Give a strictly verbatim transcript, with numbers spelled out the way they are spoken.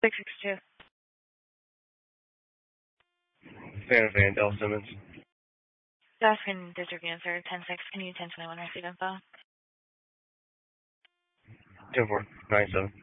six six two. Santa Fe and Del Simmons. Gaskin District Answer, ten six, can you ten twenty-one receive info? ten four nine seven.